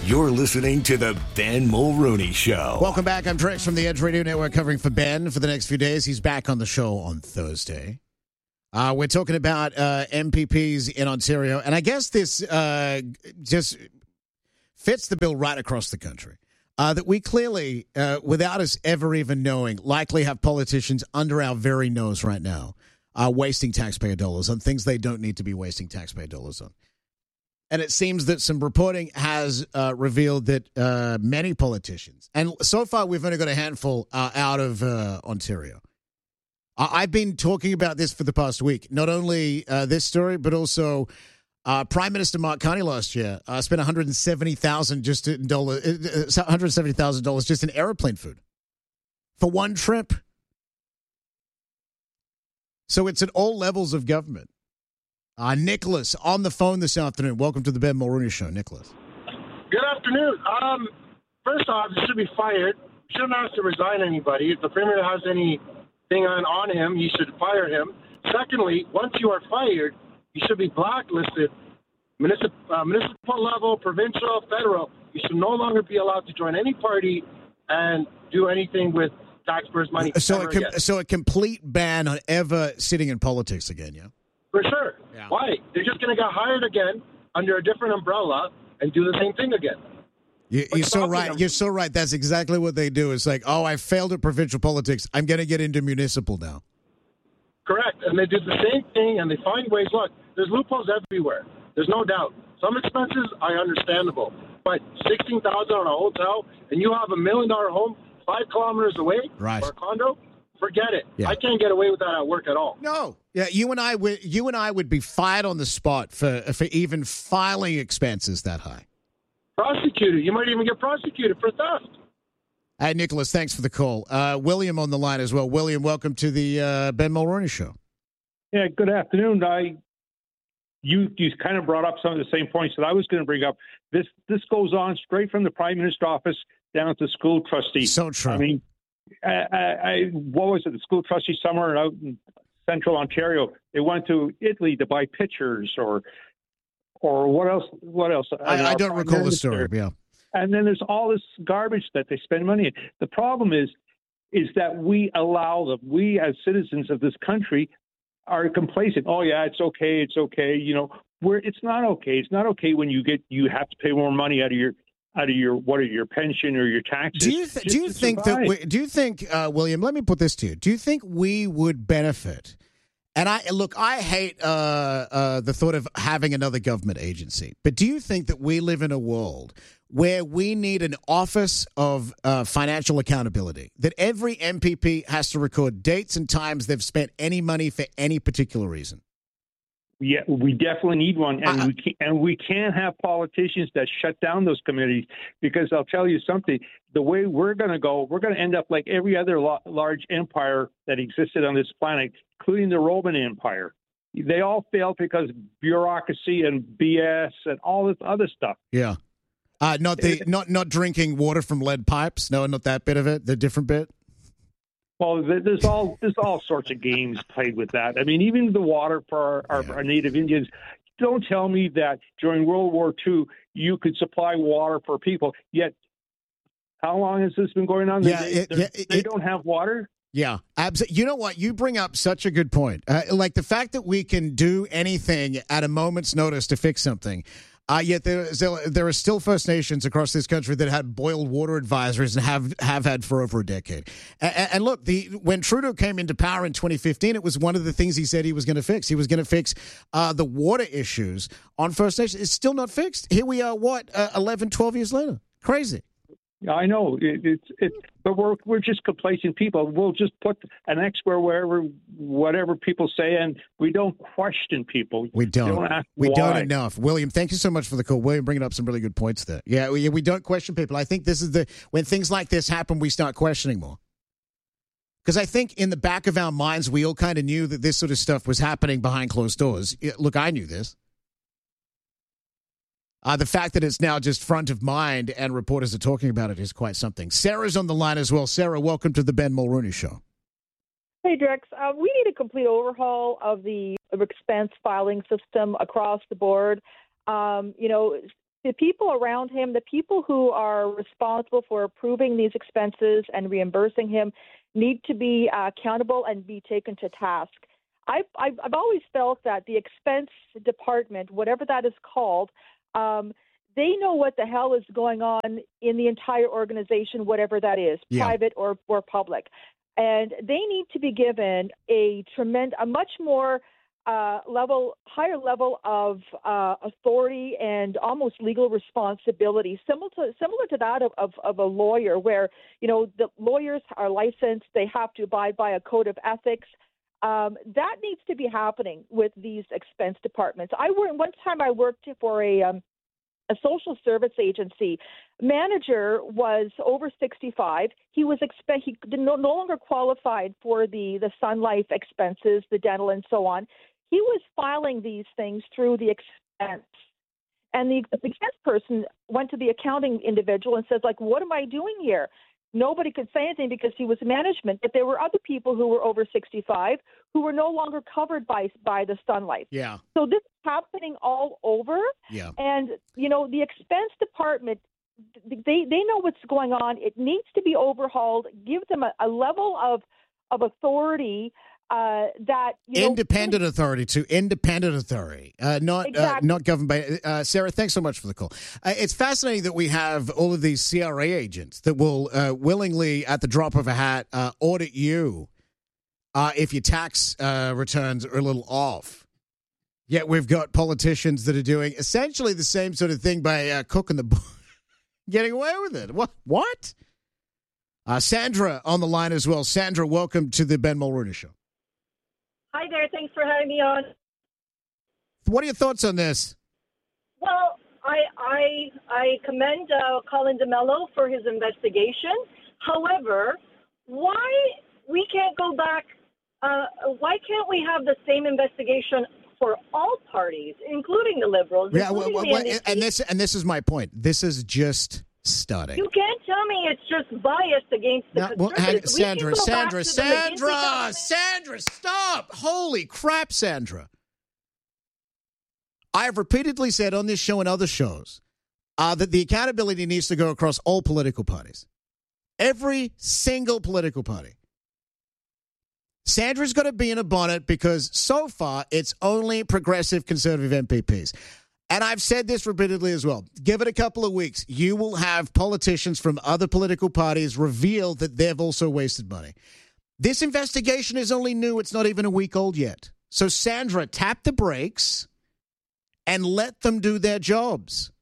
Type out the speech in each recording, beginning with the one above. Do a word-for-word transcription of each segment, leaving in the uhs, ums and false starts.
You're listening to the Ben Mulrooney Show. Welcome back. I'm Drex from the Edge Radio Network covering for Ben for the next few days. He's back on the show on Thursday. Uh, we're talking about uh, M P Ps in Ontario, and I guess this uh, just fits the bill right across the country. Uh, that we clearly, uh, without us ever even knowing, likely have politicians under our very nose right now uh, wasting taxpayer dollars on things they don't need to be wasting taxpayer dollars on. And it seems that some reporting has uh, revealed that uh, many politicians, and so far we've only got a handful uh, out of uh, Ontario. I- I've been talking about this for the past week, not only uh, this story, but also uh, Prime Minister Mark Carney last year uh, spent one hundred seventy thousand dollars just in dollar, uh, one hundred seventy thousand dollars just in airplane food for one trip. So it's at all levels of government. Uh, Nicholas on the phone this afternoon. Welcome to the Ben Mulrooney Show, Nicholas. Good afternoon. Um, first off, he should be fired. He shouldn't have to resign anybody. If the Premier has anything on, on him, he should fire him. Secondly, once you are fired, you should be blacklisted. Municip- uh, municipal level, provincial, federal. You should no longer be allowed to join any party and do anything with taxpayers' money. So a, com- so a complete ban on ever sitting in politics again, yeah? For sure. Yeah. Why? They're just going to get hired again under a different umbrella and do the same thing again. You, you're so right. Them? You're so right. That's exactly what they do. It's like, oh, I failed at provincial politics. I'm going to get into municipal now. Correct. And they do the same thing, and they find ways. Look, there's loopholes everywhere. There's no doubt. Some expenses are understandable. But sixteen thousand dollars on a hotel, and you have a million-dollar home five kilometers away, right, or a condo, forget it. Yeah. I can't get away with that at work at all. No. Yeah, you and I would you and I would be fired on the spot for for even filing expenses that high. Prosecuted. You might even get prosecuted for theft. Hey, Nicholas, thanks for the call. Uh, William on the line as well. William, welcome to the uh, Ben Mulrooney Show. Yeah, good afternoon. I you you kind of brought up some of the same points that I was going to bring up. This this goes on straight from the Prime Minister's office down to school trustees. So true. I mean, I, I, what was it? The school trustee somewhere out in Central Ontario. They went to Italy to buy pictures, or or what else? What else? I, I don't recall the story. Yeah. And then there's all this garbage that they spend money on. The problem is, is that we allow them. We as citizens of this country are complacent. Oh yeah, it's okay. It's okay. You know, where it's not okay. It's not okay when you get you have to pay more money out of your out of your what are your pension or your taxes. Do you th- do you think survive. that we, do you think uh, William? Let me put this to you. Do you think we would benefit? And I look, I hate uh, uh, the thought of having another government agency. But do you think that we live in a world where we need an office of uh, financial accountability, that every M P P has to record dates and times they've spent any money for any particular reason? Yeah, we definitely need one, and uh, we can, and we can't have politicians that shut down those committees, because I'll tell you something: the way we're going to go, we're going to end up like every other lo- large empire that existed on this planet, including the Roman Empire. They all failed because of bureaucracy and B S and all this other stuff. Yeah, uh, not the not not drinking water from lead pipes. No, not that bit of it. The different bit. Well, there's all there's all sorts of games played with that. I mean, even the water for our, our, our Native Indians. Don't tell me that during World War Two you could supply water for people. Yet, how long has this been going on? Yeah, they, it, yeah, it, they don't have water. Yeah, absolutely. You know what? You bring up such a good point. Uh, like the fact that we can do anything at a moment's notice to fix something. Uh, yet there, there are still First Nations across this country that had boiled water advisories and have, have had for over a decade. And, and look, the when Trudeau came into power in twenty fifteen, it was one of the things he said he was going to fix. He was going to fix uh, the water issues on First Nations. It's still not fixed. Here we are, what, uh, eleven, twelve years later? Crazy. I know it, it's it, but we're we're just complacent people. We'll just put an X where wherever whatever people say, and we don't question people. We don't. don't ask we why. don't enough. William, thank you so much for the call. William, bringing up some really good points there. Yeah, we, we don't question people. I think this is the when things like this happen, we start questioning more. Because I think in the back of our minds, we all kind of knew that this sort of stuff was happening behind closed doors. Look, I knew this. Uh, the fact that it's now just front of mind and reporters are talking about it is quite something. Sarah's on the line as well. Sarah, welcome to the Ben Mulrooney Show. Hey, Drex. Uh, we need a complete overhaul of the expense filing system across the board. Um, you know, the people around him, the people who are responsible for approving these expenses and reimbursing him, need to be uh, accountable and be taken to task. I've, I've, I've always felt that the expense department, whatever that is called, um, they know what the hell is going on in the entire organization, whatever that is, yeah. private or, or public. And they need to be given a tremendous, a much more uh, level, higher level of uh, authority and almost legal responsibility, similar to similar to that of, of, of a lawyer, where you know the lawyers are licensed, they have to abide by a code of ethics. Um, that needs to be happening with these expense departments. I worked one time. I worked for a um, a social service agency. Manager was over sixty-five. He was expe- he no, no longer qualified for the, the Sun Life expenses, the dental and so on. He was filing these things through the expense. And the, the expense person went to the accounting individual and says, like, what am I doing here? Nobody could say anything because he was management, but there were other people who were over sixty-five who were no longer covered by by the Sun Life. Yeah. So this is happening all over. Yeah. And, you know, the expense department, they they know what's going on. It needs to be overhauled. Give them a, a level of of authority uh, that you independent know, authority to independent authority, uh, not exactly. uh, not governed by. Uh, Sarah, thanks so much for the call. Uh, it's fascinating that we have all of these C R A agents that will uh, willingly, at the drop of a hat, uh, audit you uh, if your tax uh, returns are a little off. Yet we've got politicians that are doing essentially the same sort of thing by uh, cooking the book, getting away with it. What? What? Uh, Sandra on the line as well. Sandra, welcome to the Ben Mulrooney Show. Hi there. Thanks for having me on. What are your thoughts on this? Well, I I, I commend uh, Colin DeMello for his investigation. However, why we can't go back? Uh, why can't we have the same investigation for all parties, including the Liberals? Yeah, well, including well, the N D P? and this and this is my point. This is just starting. You can't tell me it's just biased against the Now, well, conservatives. hang, Sandra, We can go back Sandra, to the McKinsey Sandra, government. Sandra, stop! Holy crap, Sandra! I have repeatedly said on this show and other shows uh, that the accountability needs to go across all political parties, every single political party. Sandra's got to be in a bonnet because so far it's only progressive conservative M P Ps. And I've said this repeatedly as well. Give it a couple of weeks. You will have politicians from other political parties reveal that they've also wasted money. This investigation is only new. It's not even a week old yet. So, Sandra, tap the brakes and let them do their jobs.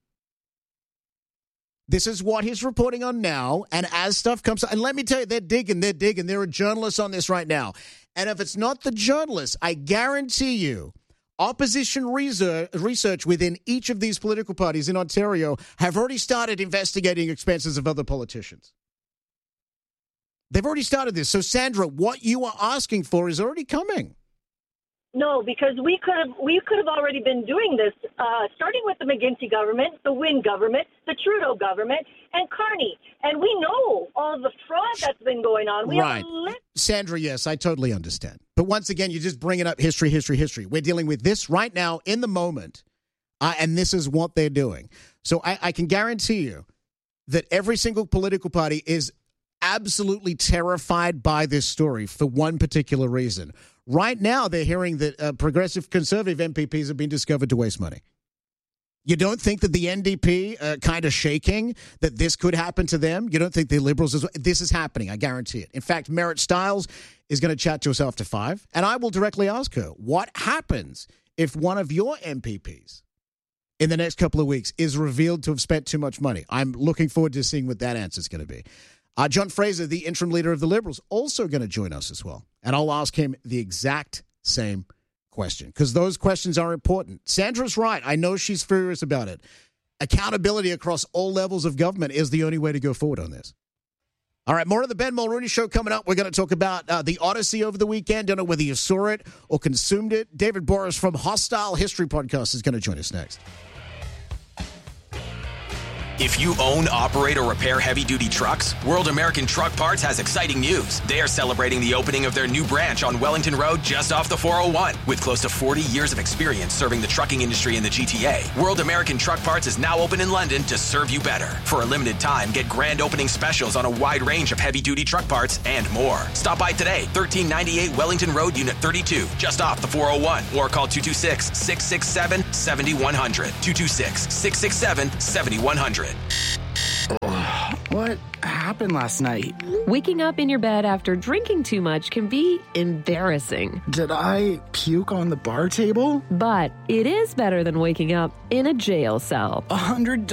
This is what he's reporting on now. And as stuff comes up, and let me tell you, they're digging, they're digging. There are journalists on this right now. And if it's not the journalists, I guarantee you, opposition research within each of these political parties in Ontario have already started investigating expenses of other politicians. They've already started this. So, Sandra, what you are asking for is already coming. No, because we could have we could have already been doing this, uh, starting with the McGuinty government, the Wynne government, the Trudeau government, and Carney. And we know all the fraud that's been going on. We right. have a list. Sandra, yes, I totally understand. But once again, you're just bringing up history, history, history. We're dealing with this right now in the moment, uh, and this is what they're doing. So I, I can guarantee you that every single political party is absolutely terrified by this story for one particular reason. Right now, they're hearing that uh, progressive conservative M P Ps have been discovered to waste money. You don't think that the N D P uh, kind of shaking that this could happen to them? You don't think the Liberals is this is happening? I guarantee it. In fact, Merritt Stiles is going to chat to us after five, and I will directly ask her what happens if one of your M P Ps in the next couple of weeks is revealed to have spent too much money. I'm looking forward to seeing what that answer is going to be. Uh, John Fraser, the interim leader of the Liberals, also going to join us as well. And I'll ask him the exact same question because those questions are important. Sandra's right. I know she's furious about it. Accountability across all levels of government is the only way to go forward on this. All right, more of the Ben Mulrooney Show coming up. We're going to talk about uh, the Odyssey over the weekend. Don't know whether you saw it or consumed it. David Boris from Hostile History Podcast is going to join us next. If you own, operate, or repair heavy-duty trucks, World American Truck Parts has exciting news. They are celebrating the opening of their new branch on Wellington Road just off the four oh one. With close to forty years of experience serving the trucking industry in the G T A, World American Truck Parts is now open in London to serve you better. For a limited time, get grand opening specials on a wide range of heavy-duty truck parts and more. Stop by today, thirteen ninety-eight Wellington Road, Unit thirty-two, just off the four oh one, or call two two six, six six seven, seven one zero zero, two two six, six six seven, seven one zero zero. What happened last night? Waking up in your bed after drinking too much can be embarrassing. Did I puke on the bar table? But it is better than waking up in a jail cell. A hundred